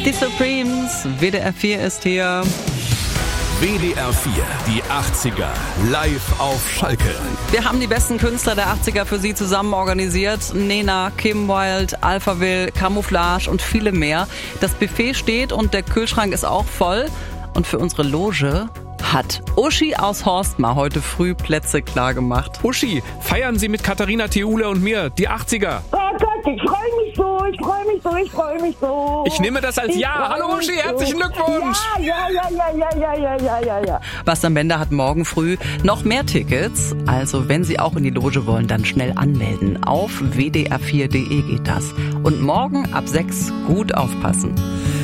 Die Supremes, WDR 4 ist hier. WDR 4, die 80er, live auf Schalke. Wir haben die besten Künstler der 80er für Sie zusammen organisiert. Nena, Kim Wilde, Alphaville, Camouflage und viele mehr. Das Buffet steht und der Kühlschrank ist auch voll. Und für unsere Loge hat Uschi aus Horstmar heute früh Plätze klar gemacht. Uschi, feiern Sie mit Katharina Theule und mir die 80er. Oh Gott, ich freue mich so, ich freue mich so, ich freue mich so. Ich nehme das als Ja. Hallo Uschi, herzlichen Glückwunsch. Ja. Bastian Bender hat morgen früh noch mehr Tickets. Also wenn Sie auch in die Loge wollen, dann schnell anmelden. Auf wdr4.de geht das. Und morgen ab 6 gut aufpassen.